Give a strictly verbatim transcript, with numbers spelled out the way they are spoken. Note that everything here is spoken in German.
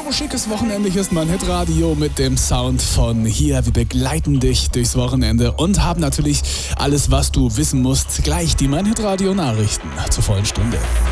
schickes Wochenende. Hier ist mein Hitradio mit dem Sound von hier. Wir begleiten dich durchs Wochenende und haben natürlich alles, was du wissen musst. Gleich die Mein Hitradio Nachrichten zur vollen Stunde.